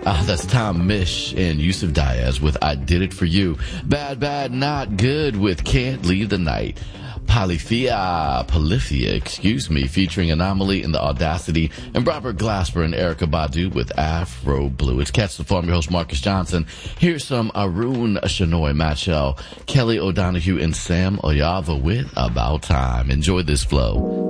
That's Tom Misch and Yusuf Diaz with I Did It For You. Bad, Bad, Not Good with Can't Leave the Night. Polyphia, featuring Anomaly in the Audacity, and Robert Glasper and Erykah Badu with Afro Blue. It's Catch the Farm, your host Marcus Johnson. Here's some Arun Shanoy Machel, Kelly O'Donoghue, and Sam Oyava with About Time. Enjoy this flow.